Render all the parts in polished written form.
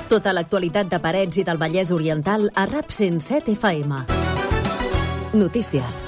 Tota l'actualitat de Parets i del Vallès Oriental a RAP 107 FM. Notícies.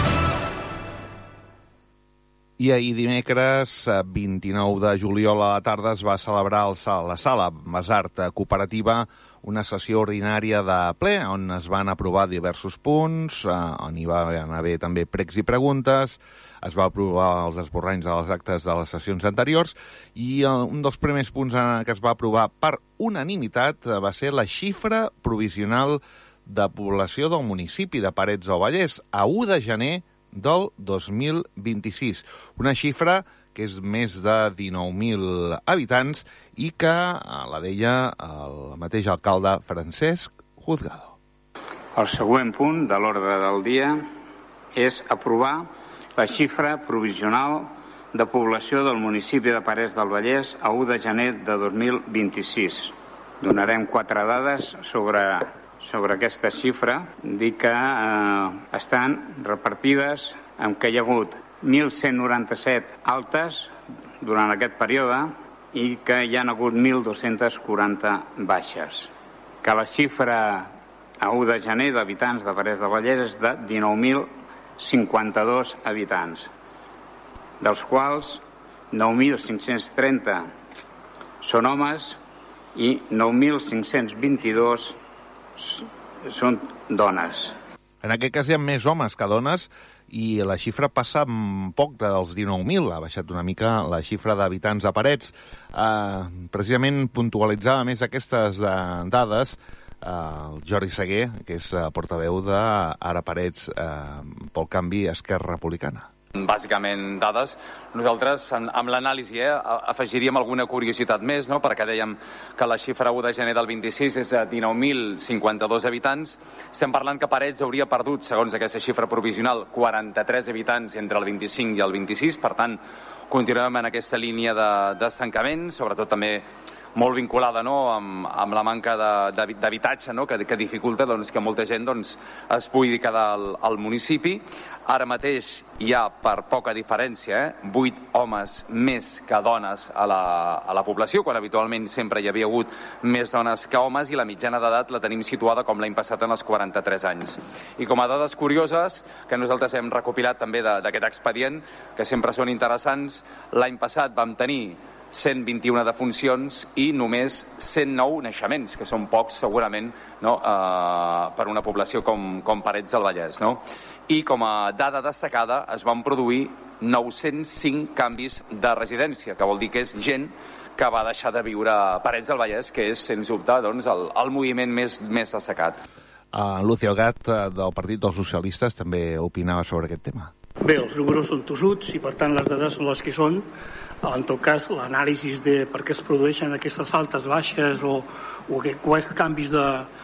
I ahir dimecres, 29 de juliol a la tarda, es va celebrar a la sala Masart Cooperativa una sessió ordinària de ple on es van aprovar diversos punts, on hi va haver també pregs i preguntes, es va aprovar els esborranys de les actes de les sessions anteriors i un dels primers punts que es va aprovar per unanimitat va ser la xifra provisional de població del municipi de Parets del Vallès a 1 de gener del 2026. Una xifra que és més de 19.000 habitants i que la deia el mateix alcalde Francesc Juzgado. El següent punt de l'ordre del dia és aprovar la xifra provisional de població del municipi de Parets del Vallès a 1 de gener de 2026. Donarem 4 dades sobre aquesta xifra. Dir que estan repartides en què hi ha hagut 1.197 altes durant aquest període i que hi ha hagut 1.240 baixes. Que la xifra a 1 de gener d'habitants de Parets del Vallès és de 19.052 habitants, dels quals 9.530 són homes i 9.522 són dones. En aquest cas hi ha més homes que dones i la xifra passa poc dels 19.000, ha baixat una mica la xifra d'habitants a Parets. Precisament puntualitzava més aquestes dades el Jordi Seguer, que és portaveu d'Ara Parets pel Canvi Esquerra Republicana. Bàsicament dades. Nosaltres, amb l'anàlisi, afegiríem alguna curiositat més, no? Perquè dèiem que la xifra 1 de gener del 26 és de 19.052 habitants. Estem parlant que Parets hauria perdut, segons aquesta xifra provisional, 43 habitants entre el 25 i el 26. Per tant, continuem en aquesta línia d'estancament, sobretot també molt vinculada, no?, amb la manca d'habitatge, no?, que dificulta que molta gent es pugui quedar al municipi. Ara mateix hi ha, per poca diferència, 8 homes més que dones a la població, quan habitualment sempre hi havia hagut més dones que homes, i la mitjana d'edat la tenim situada com l'any passat en els 43 anys. I com a dades curioses, que nosaltres hem recopilat també d'aquest expedient, que sempre són interessants, l'any passat vam tenir 121 defuncions i només 109 naixements, que són pocs segurament, no?, per una població com Parets del Vallès, no? I com a dada destacada es van produir 905 canvis de residència, que vol dir que és gent que va deixar de viure a Parets del Vallès, que és, sens dubte, el moviment més destacat. Lucio Gat, del Partit dels Socialistes, també opinava sobre aquest tema. Bé, els números són tossuts i, per tant, les dades són les que són. En tot cas, l'anàlisi de per què es produeixen aquestes altes baixes o quals canvis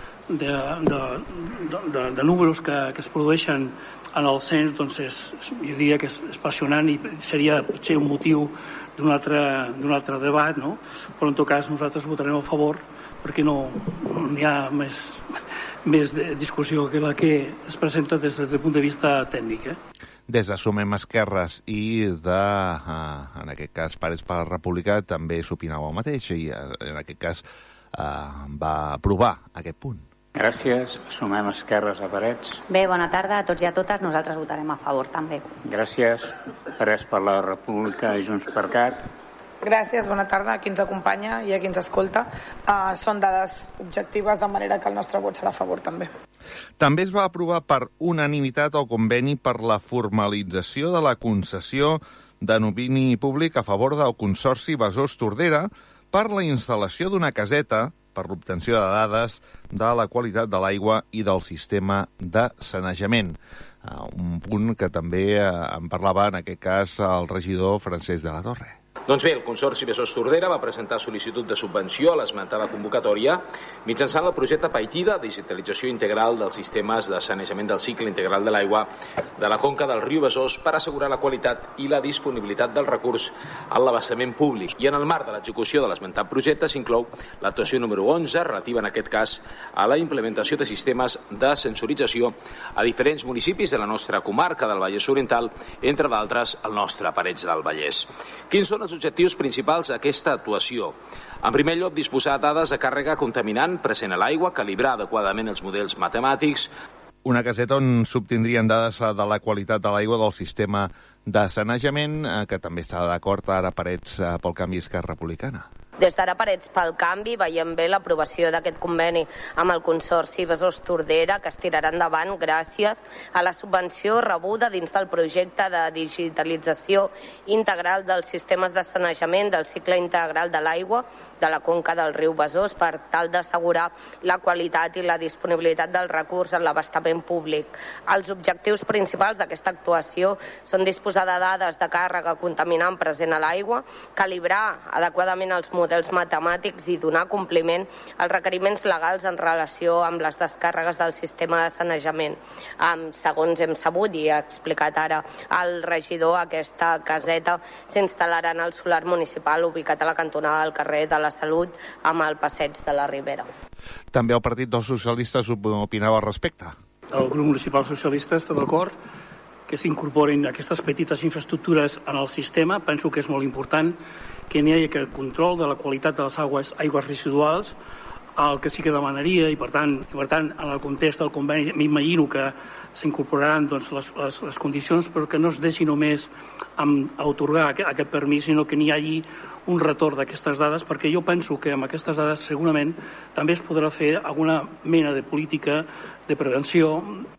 de números que es produeixen en el cens, doncs jo diria que és apassionant i seria potser un motiu d'un altre debat, no? Però en tot cas nosaltres votarem a favor perquè no hi ha més discussió que la que es presenta des del punt de vista tècnic. Des de Sumem Esquerres i en aquest cas, Parets per la República també s'opinava el mateix i en aquest cas va aprovar aquest punt. Gràcies. Sumem Esquerres a Parets. Bé, bona tarda a tots i a totes. Nosaltres votarem a favor també. Gràcies. Parets per la República i Junts per Cat. Gràcies, bona tarda a qui ens acompanya i a qui ens escolta. Són dades objectives, de manera que el nostre vot serà a favor també. També es va aprovar per unanimitat el conveni per la formalització de la concessió de domini públic a favor del Consorci Besòs-Tordera per la instal·lació d'una caseta per l'obtenció de dades de la qualitat de l'aigua i del sistema de sanejament. Un punt que també en parlava, en aquest cas, el regidor Francesc de la Torre. Doncs bé, el Consorci Besòs-Tordera va presentar sol·licitud de subvenció a l'esmentada convocatòria mitjançant el projecte Paitida de digitalització integral dels sistemes de sanejament del cicle integral de l'aigua de la conca del riu Besòs per assegurar la qualitat i la disponibilitat del recurs en l'abastament públic. I en el marc de l'execució de l'esmentat projecte s'inclou l'actuació número 11, relativa en aquest cas a la implementació de sistemes de sensorització a diferents municipis de la nostra comarca del Vallès Oriental, entre d'altres el nostre Parets del Vallès. Quins són els objectius principals d'aquesta actuació. En primer lloc, disposar dades de càrrega contaminant present a l'aigua, calibrar adequadament els models matemàtics. Una caseta on s'obtindrien dades de la qualitat de l'aigua del sistema de sanejament, que també està d'acord ara Parets pel Canvi i Esquerra Republicana. Des d'Ara Parets pel Canvi veiem bé l'aprovació d'aquest conveni amb el Consorci Besòs Tordera, que es tirarà endavant gràcies a la subvenció rebuda dins del projecte de digitalització integral dels sistemes de sanejament del cicle integral de l'aigua de la conca del riu Besòs per tal d'assegurar la qualitat i la disponibilitat del recurs en l'abastament públic. Els objectius principals d'aquesta actuació són disposar de dades de càrrega contaminant present a l'aigua, calibrar adequadament els models matemàtics i donar compliment als requeriments legals en relació amb les descàrregues del sistema de sanejament. Segons hem sabut i ha explicat ara el regidor, aquesta caseta s'instal·larà en el solar municipal ubicat a la cantonada del carrer de la Salut amb el passeig de la Ribera. També el Partit dels Socialistes opinava al respecte. El grup municipal socialista està d'acord que s'incorporin aquestes petites infraestructures en el sistema. Penso que és molt important que n'hi hagi el control de la qualitat de les aigües residuals, el que sí que demanaria, i per tant en el context del conveni m'imagino que s'incorporaran les condicions, però que no es deixi només a atorgar aquest permís, sinó que n'hi hagi un retorn d'aquestes dades, perquè jo penso que amb aquestes dades segurament també es podrà fer alguna mena de política de prevenció.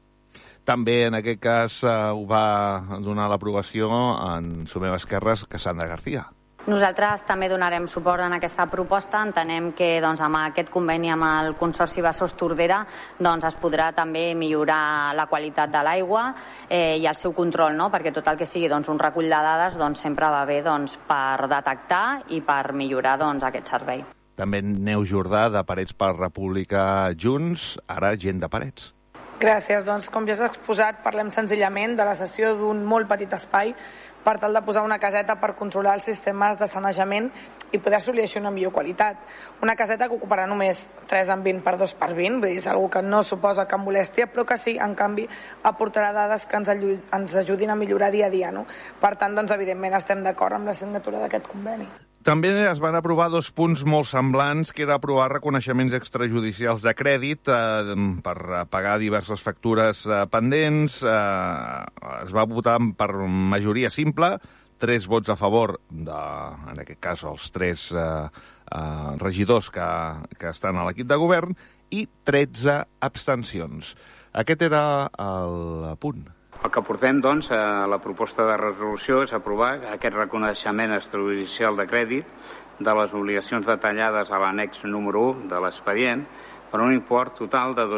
També en aquest cas ho va donar l'aprovació en Sumem Esquerres Cassandra García. Nosaltres també donarem suport en aquesta proposta. Entenem que amb aquest conveni amb el Consorci Besòs Tordera es podrà també millorar la qualitat de l'aigua i el seu control, perquè tot el que sigui un recull de dades sempre va bé per detectar i per millorar aquest servei. També Neus Jordà, de Parets per República Junts, ara gent de Parets. Gràcies. Com ja s'ha exposat, parlem senzillament de la cessió d'un molt petit espai per tal de posar una caseta per controlar els sistemes de sanejament i poder assolir així una millor qualitat. Una caseta que ocuparà només 3 en 20 per 2 per 20, vull dir, és una que no suposa cap molèstia, però que sí, en canvi, aportarà dades que ens ajudin a millorar dia a dia. Per tant, evidentment, estem d'acord amb la signatura d'aquest conveni. També es van aprovar 2 punts molt semblants, que era aprovar reconeixements extrajudicials de crèdit per pagar diverses factures pendents. Es va votar per majoria simple, 3 vots a favor, en aquest cas els 3 regidors que estan a l'equip de govern, i 13 abstencions. Aquest era el punt. El que portem, a la proposta de resolució és aprovar aquest reconeixement extrajudicial de crèdit de les obligacions detallades a l'annex número 1 de l'expedient per un import total de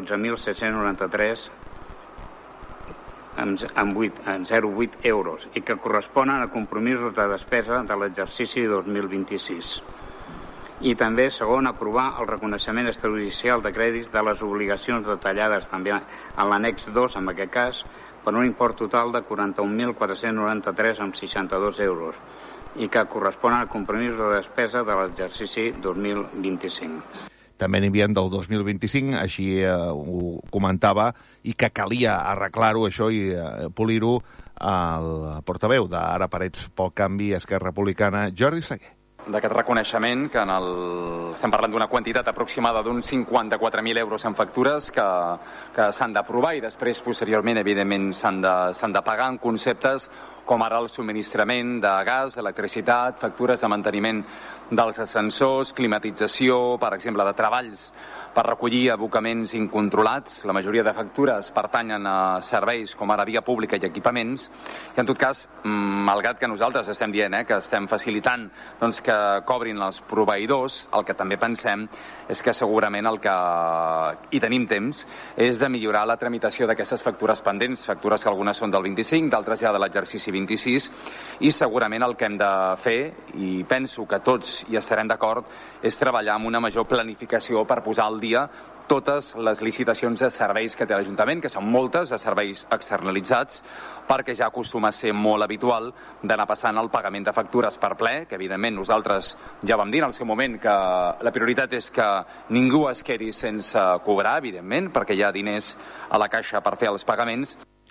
12.793,08 euros i que corresponen a compromisos de despesa de l'exercici 2026. I també, segon, aprovar el reconeixement extrajudicial de crèdit de les obligacions detallades també a l'annex 2, en aquest cas, per un import total de 41.493,62 euros i que corresponen a compromisos de despesa de l'exercici 2025. També n'hi havia del 2025, així ho comentava, i que calia arreglar-ho, això, i polir-ho al portaveu d'Ara Parets pel Canvi, Esquerra Republicana, Jordi Seguer. D'aquest reconeixement, que estem parlant d'una quantitat aproximada d'uns 54.000 euros en factures que s'han d'aprovar i després, posteriorment, evidentment, s'han de pagar en conceptes com ara el subministrament de gas, electricitat, factures de manteniment dels ascensors, climatització, per exemple, de treballs per recollir abocaments incontrolats. La majoria de factures pertanyen a serveis com ara via pública i equipaments. I en tot cas, malgrat que nosaltres estem dient que estem facilitant que cobrin els proveïdors, el que també pensem és que segurament el que hi tenim temps és de millorar la tramitació d'aquestes factures pendents, factures que algunes són del 25, d'altres ja de l'exercici 26, i segurament el que hem de fer, i penso que tots hi estarem d'acord, és treballar amb una major planificació per posar al dia totes les licitacions de serveis que té l'Ajuntament, que són moltes, de serveis externalitzats, perquè ja acostuma a ser molt habitual d'anar passant el pagament de factures per ple, que evidentment nosaltres ja vam dir en el seu moment que la prioritat és que ningú es quedi sense cobrar, evidentment, perquè hi ha diners a la caixa per fer els pagaments.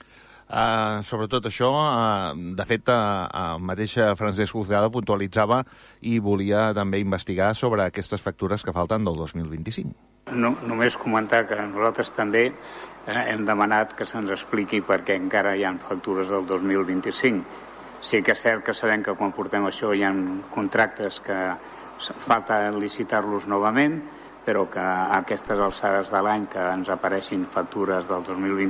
Sobretot això, de fet, el mateix Francesc Uzgada puntualitzava i volia també investigar sobre aquestes factures que falten del 2025. No, només comentar que nosaltres també hem demanat que se'ns expliqui per què encara hi ha factures del 2025. Sí que és cert que sabem que quan portem això hi ha contractes que falta licitar-los novament, però que a aquestes alçades de l'any que ens apareixin factures del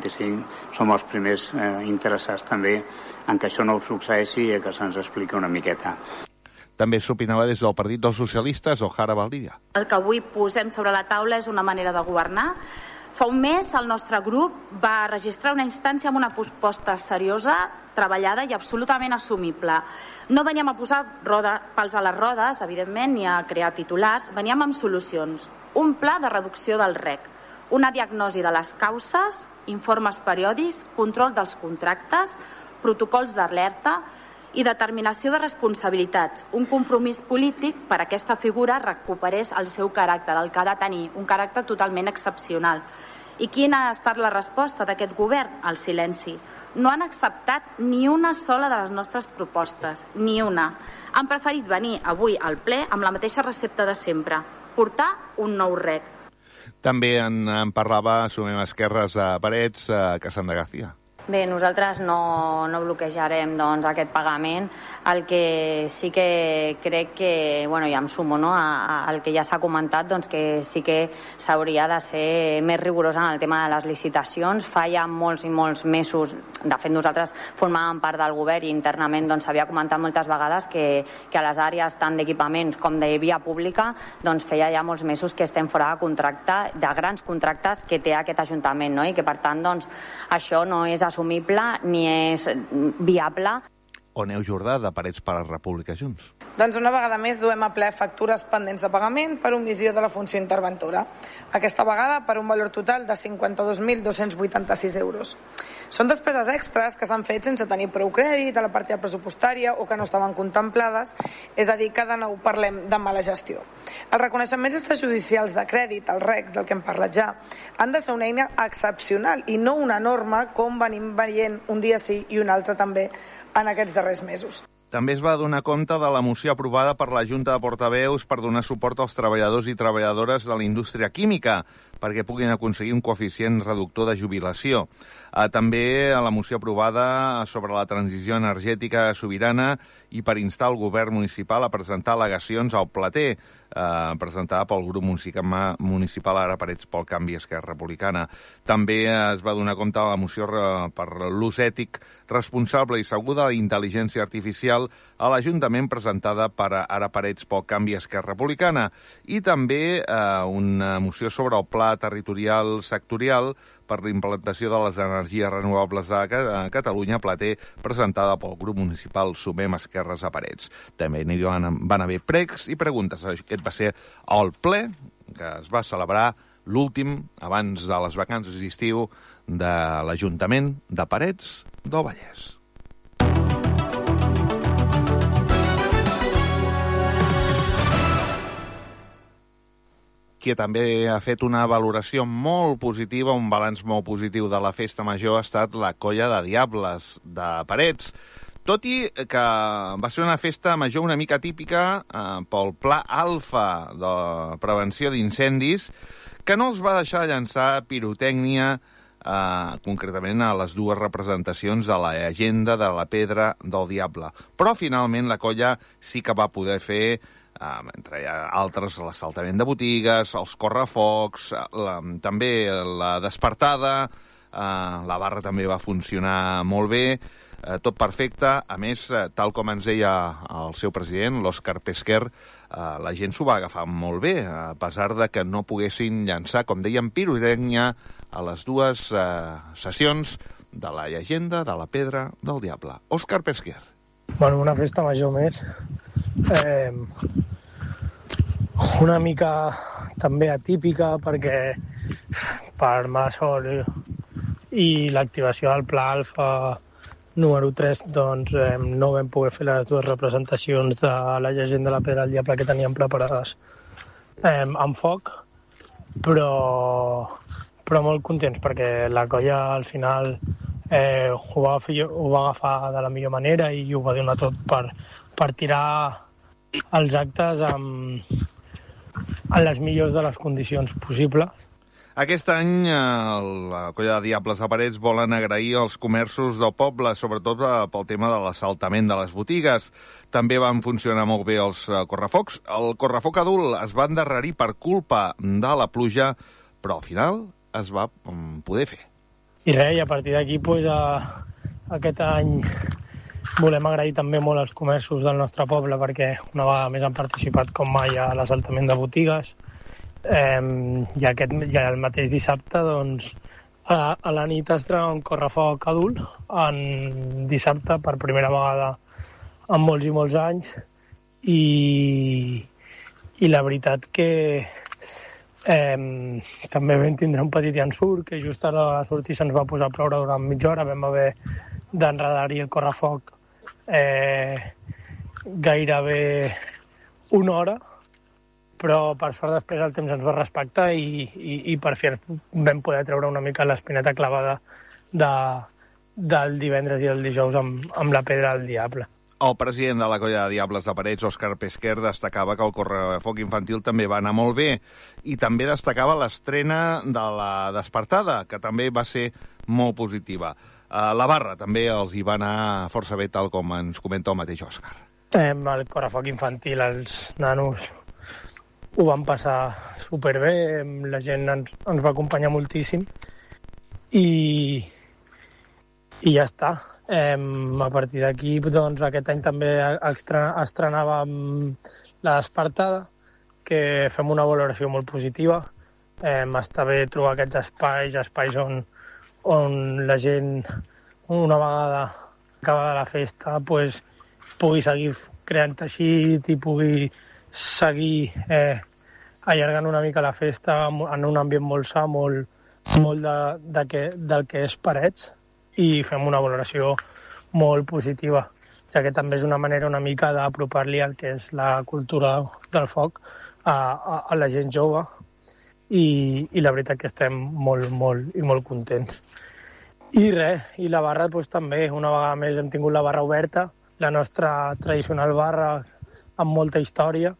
2025 som els primers interessats també en que això no succeeixi i que se'ns expliqui una miqueta. També s'opinava des del Partit dels Socialistes, Ojara Valdivia. El que avui posem sobre la taula és una manera de governar. Fa un mes el nostre grup va registrar una instància amb una proposta seriosa, treballada i absolutament assumible. No veníem a posar pals a les rodes, evidentment, ni a crear titulars, veníem amb solucions. Un pla de reducció del REC, una diagnosi de les causes, informes periòdics, control dels contractes, protocols d'alerta i determinació de responsabilitats, un compromís polític per a aquesta figura recuperés el seu caràcter, el que ha de tenir, un caràcter totalment excepcional. I quina ha estat la resposta d'aquest govern? El silenci. No han acceptat ni una sola de les nostres propostes, ni una. Han preferit venir avui al ple amb la mateixa recepta de sempre, portar un nou REC. També en parlava Sumem Esquerres a Parets, a Cassandra García. Bé, nosaltres no bloquejarem aquest pagament. El que sí que crec que, i em sumo al que ja s'ha comentat, que sí que s'hauria de ser més rigorós en el tema de les licitacions. Fa ja molts i molts mesos, de fet nosaltres formàvem part del govern i internament s'havia comentat moltes vegades que a les àrees tant d'equipaments com de via pública feia ja molts mesos que estem fora de contracte, de grans contractes que té aquest Ajuntament, i que per tant això no és assumible ni és viable. O Neus Jordà, de Parets per la República Junts. Doncs una vegada més duem a ple factures pendents de pagament per omissió de la funció interventora. Aquesta vegada per un valor total de 52.286 euros. Són despeses extres que s'han fet sense tenir prou crèdit a la partida pressupostària o que no estaven contemplades, és a dir, que de nou parlem de mala gestió. Els reconeixements extrajudicials de crèdit, el REC, del que hem parlat ja, han de ser una eina excepcional i no una norma com venim veient un dia sí i un altre també en aquests darrers mesos. També es va donar compte de la moció aprovada per la Junta de Portaveus per donar suport als treballadors i treballadores de la indústria química perquè puguin aconseguir un coeficient reductor de jubilació. També a la moció aprovada sobre la transició energètica sobirana i per instar el govern municipal a presentar al·legacions al plater, presentada pel grup municipal Ara Parets pel Canvi Esquerra Republicana. També es va donar compte de la moció per l'ús ètic, responsable i segur de la intel·ligència artificial a l'Ajuntament presentada per Ara Parets pel Canvi Esquerra Republicana i també una moció sobre el Pla Territorial Sectorial per l'implantació de les energies renovables a Catalunya, plater, presentada pel grup municipal Sumem Esquerres a Parets. També van haver pregs i preguntes. Aquest va ser el ple que es va celebrar l'últim abans de les vacances d'estiu de l'Ajuntament de Parets del Vallès. Qui també ha fet una valoració molt positiva, un balanç molt positiu de la festa major ha estat la Colla de Diables de Parets. Tot i que va ser una festa major una mica típica pel Pla Alfa de prevenció d'incendis, que no els va deixar llançar pirotècnia, concretament a les dues representacions de la llegenda de la Pedra del Diable. Però finalment la colla sí que va poder fer, entre altres, l'assaltament de botigues, els correfocs, també la despertada, la barra també va funcionar molt bé, tot perfecte. A més, tal com ens deia el seu president, l'Òscar Pesquer, la gent s'ho va agafar molt bé, a pesar de que no poguessin llançar, com dèiem, pirotècnia a les dues sessions de la llegenda de la Pedra del Diable. Òscar Pesquer. Bueno, una festa major més. Una mica també atípica perquè per mala sort i l'activació del Pla Alfa número 3 doncs no vam poder fer les dues representacions de la llegenda de la Pedra del Diable que teníem preparades amb foc, però molt contents perquè la colla al final ho va agafar de la millor manera i ho va donar tot per tirar els actes en les millors de les condicions possibles. Aquest any la Colla de Diables de Parets volen agrair als comerços del poble, sobretot pel tema de l'assaltament de les botigues. També van funcionar molt bé els correfocs. El correfoc adult es va endarrerir per culpa de la pluja, però al final es va poder fer. I res, i a partir d'aquí aquest any volem agrair també molt als comerços del nostre poble perquè una vegada més han participat com mai a l'assaltament de botigues. I el mateix dissabte doncs, a la nit es treu un correfoc adult en dissabte per primera vegada en molts i molts anys i la veritat que també vam tindre un petit ensurt que just a la sortir se'ns va posar a ploure durant mitja hora, vam haver d'enredar-hi el correfoc gairebé una hora, però per sort després el temps ens va respectar i per fi vam poder treure una mica l'espineta clavada del divendres i el dijous amb la pedra del diable. El president de la Colla de Diables de Parets, Òscar Pesquer, destacava que el correfoc infantil també va anar molt bé i també destacava l'estrena de la Despertada, que també va ser molt positiva. La barra també els hi va anar força bé, tal com ens comenta el mateix Òscar. El correfoc infantil, els nanos ho van passar superbé, la gent ens va acompanyar moltíssim i ja està. A partir d'aquí, doncs, aquest any també estrenàvem la Despertada, que fem una valoració molt positiva. Està bé trobar aquests espais on la gent, una vegada acabada la festa, pugui seguir creant teixit i pugui seguir allargant una mica la festa en un ambient molt sa, molt del que és Parets, i fem una valoració molt positiva, ja que també és una manera una mica d'apropar-li el que és la cultura del foc a la gent jove i la veritat que estem molt contents. I res, i la barra doncs, també, una vegada més hem tingut la barra oberta, la nostra tradicional barra amb molta història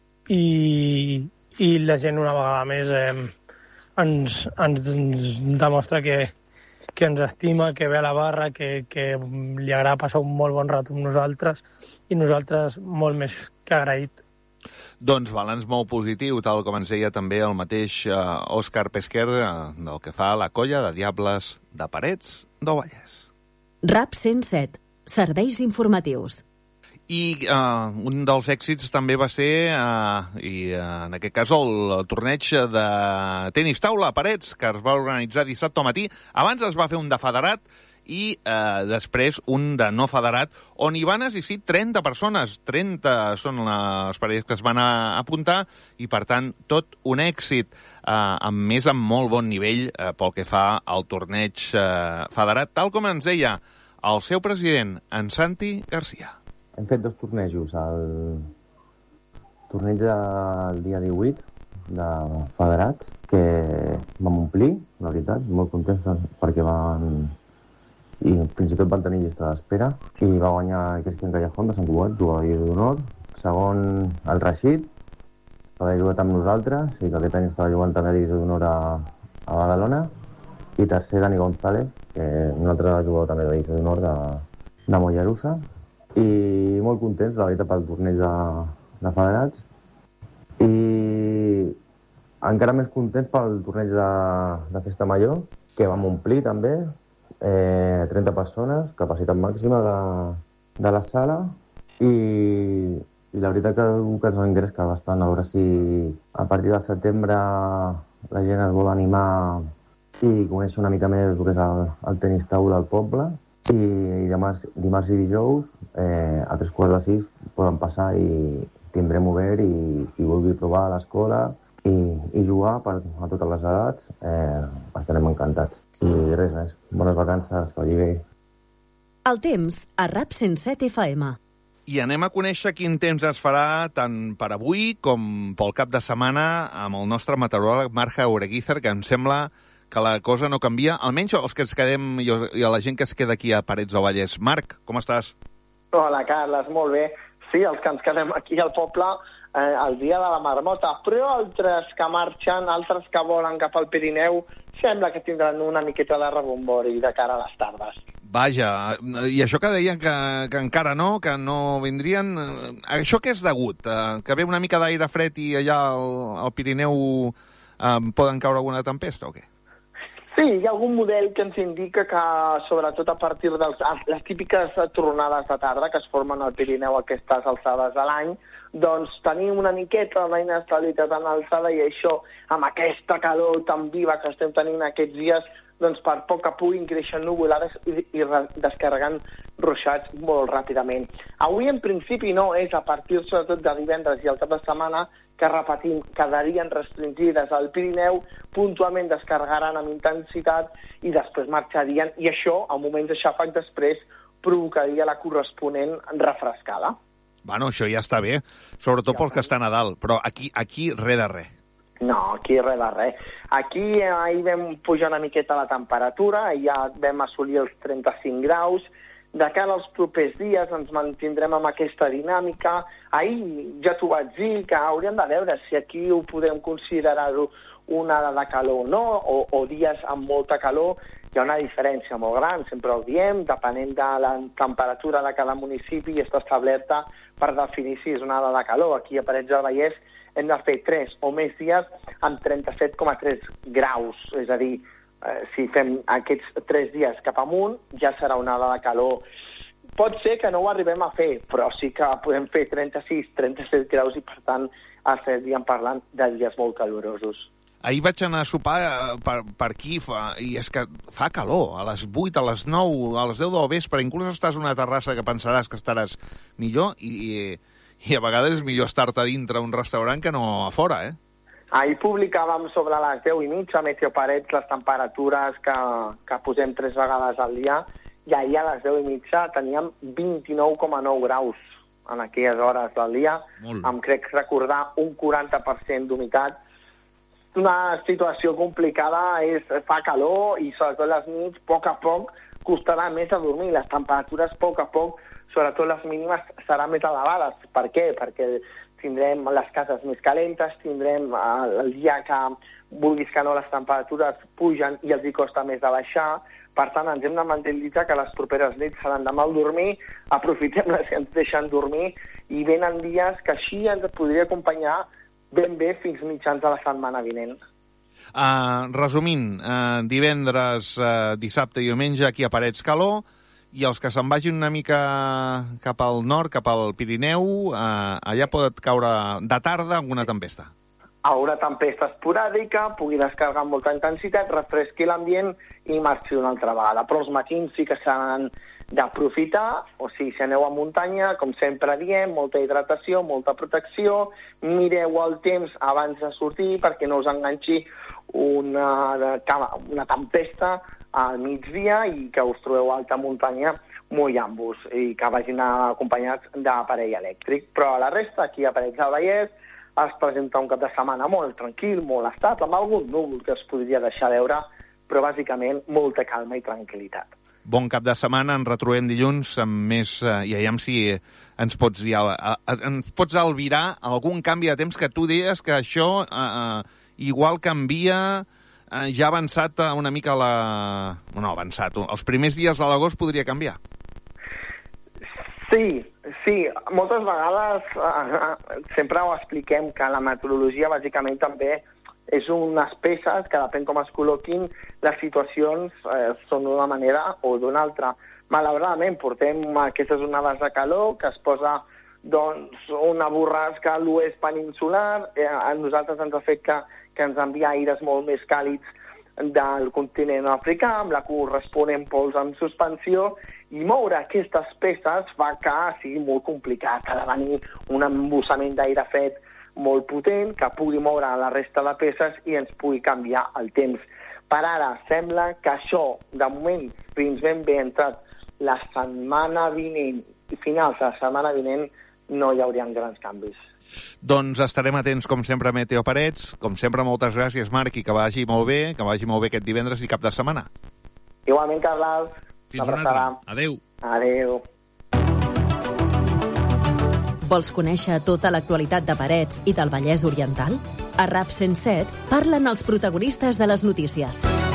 i la gent una vegada més ens demostra que ens estima, que ve a la barra, que li agrada passar un molt bon rato amb nosaltres i nosaltres molt més que agraït. Doncs balanç molt positiu, tal com ens deia també el mateix Òscar Pesquer del que fa la Colla de Diables de Parets del Vallès. RAP 107, serveis informatius. I un dels èxits també va ser, en aquest cas, el torneig de tenis taula a Parets, que es va organitzar dissabte al matí. Abans es va fer un de federat i després un de no federat, on hi van assistir 30 persones. 30 són les parelles que es van apuntar i, per tant, tot un èxit, amb molt bon nivell pel que fa al torneig federat, tal com ens deia el seu president, en Santi Garcia. Hem fet 2 tornejos. El torneig del dia 18 de federats, que vam omplir, la veritat, molt contents perquè i fins i tot van tenir llista d'espera, i va guanyar Cristian Callejón de Sant Cugat, jugador d'honor. Segon, el Rashid, que havia jugat amb nosaltres i que aquest any estava jugant també a divisió d'honor a Badalona. I tercer, Dani González, que un altre jugador també de divisió d'honor de Mollerussa. I molt contents, la veritat, pel torneig de federats. I encara més contents pel torneig de Festa Major, que vam omplir també, 30 persones, capacitat màxima de la sala, i la veritat que ens engresca bastant, a veure si a partir de setembre la gent es vol animar i conèixer una mica més el que és el tenis taula al poble. I dimarts i dijous a 5:45 poden passar i tindrem obert i qui vulgui provar a l'escola i jugar a totes les edats, estarem encantats. I res més, bones vacances, que vagi bé. El temps a RAP 107 FM. I anem a conèixer quin temps es farà tant per avui com pel cap de setmana amb el nostre meteoròleg Marc Jaureguízar, que em sembla que la cosa no canvia, almenys els que ens quedem i a la gent que es queda aquí a Parets del Vallès. Marc, com estàs? Hola, Carles, molt bé. Sí, els que ens quedem aquí al poble el dia de la marmota, però altres que marxen, altres que volen cap al Pirineu, sembla que tindran una miqueta de rebombori de cara a les tardes. Vaja, i això que deien que encara no, que no vindrien, això què és degut? Que ve una mica d'aire fred i allà al Pirineu poden caure alguna tempesta o què? Sí, hi ha algun model que ens indica que, sobretot a partir de les típiques tronades de tarda que es formen al Pirineu a aquestes alçades de l'any, doncs tenim una miqueta d'inestabilitat en l'alçada i això, amb aquesta calor tan viva que estem tenint aquests dies, doncs per poc que puguin creixen nuvolades i descarregant ruixats molt ràpidament. Avui, en principi, no és a partir, sobretot, de divendres i el cap de setmana, que, repetim, quedarien restringides al Pirineu, puntualment descarregaran amb intensitat i després marxarien, i això, en moments de xàfec després, provocaria la corresponent refrescada. Bueno, això ja està bé, sobretot pels que estan a dalt, però aquí res de res. No, aquí res de res. Aquí ahir vam pujar una miqueta la temperatura, ja vam assolir els 35 graus. De cara als propers dies ens mantindrem amb aquesta dinàmica. Ahir ja t'ho vaig dir, que hauríem de veure si aquí ho podem considerar-ho una onada de calor o no, o dies amb molta calor. Hi ha una diferència molt gran, sempre ho diem, depenent de la temperatura de cada municipi i està establerta per definir si és una onada de calor. Aquí a Parets del Vallès hem de fer 3 o més dies amb 37,3 graus. És a dir, si fem aquests 3 dies cap amunt, ja serà una onada de calor. Pot ser que no ho arribem a fer, però sí que podem fer 36, 37 graus i, per tant, estaríem parlant de dies molt calorosos. Ahir vaig anar a sopar per aquí i és que fa calor. A les 8, a les 9, a les 10 del vespre, inclús estàs en una terrassa que pensaràs que estaràs millor i a vegades és millor estar-te dintre un restaurant que no a fora, eh? Ahir publicàvem sobre les 10:30 a Meteo Parets les temperatures que posem 3 vegades al dia i ahir a les 10:30 teníem 29,9 graus en aquelles hores del dia, amb crec recordar un 40% d'humitat. Una situació complicada, fa calor i sobretot les nits, a poc costarà més a dormir. Les temperatures, a poc, sobretot les mínimes, seran més elevades. Per què? Perquè tindrem les cases més calentes, tindrem el dia que, vulguis que no, les temperatures pugen i els hi costa més de baixar. Per tant, ens hem de mentalitzar que les properes nits seran de mal dormir, aprofitem-les que ens deixen dormir i venen dies que així ens podria acompanyar ben bé fins mitjans de la setmana vinent. Resumint, divendres, dissabte i diumenge aquí a Parets calor, i els que se'n vagin una mica cap al nord, cap al Pirineu, allà pot caure de tarda alguna tempesta. Haurà tempesta esporàdica, pugui descarregar amb molta intensitat, refresqui l'ambient i marxi una altra vegada. Però els matins sí que s'han d'aprofitar, o sigui, si aneu a muntanya, com sempre diem, molta hidratació, molta protecció, mireu el temps abans de sortir perquè no us enganxi una tempesta al migdia i que us trobeu a alta muntanya mullant-vos i que vagin acompanyats d'aparell elèctric. Però a la resta, aquí a Parets del Vallès, es presenta un cap de setmana molt tranquil, molt estable, amb algun núvol que es podria deixar veure, però bàsicament molta calma i tranquil·litat. Bon cap de setmana, ens retrobem dilluns amb més... I aviam si ens pots dir... ens pots albirar algun canvi de temps que tu deies que això igual canvia... ja ha avançat una mica la... No, avançat. Els primers dies de l'agost podria canviar. Sí. Moltes vegades sempre ho expliquem que la meteorologia bàsicament també és unes peces que depèn com es col·loquin, les situacions són d'una manera o d'una altra. Malauradament portem aquestes onades de calor que es posa una borrasca a l'oest peninsular, a nosaltres ens ha fet que ens envia aires molt més càlids del continent africà, amb la corresponent pols en suspensió, i moure aquestes peces fa que sigui molt complicat. Ha de venir un embussament d'aire fred molt potent que pugui moure la resta de peces i ens pugui canviar el temps. Per ara sembla que això, de moment, fins ben bé entrat la setmana vinent i finals de la setmana vinent, no hi haurien grans canvis. Doncs estarem atents, com sempre, a Meteo Parets. Com sempre, moltes gràcies, Marc, i que vagi molt bé aquest divendres i cap de setmana. Igualment, Carles. Fins una altra. Adéu. Adéu. Vols conèixer tota l'actualitat de Parets i del Vallès Oriental? A RAP 107 parlen els protagonistes de les notícies.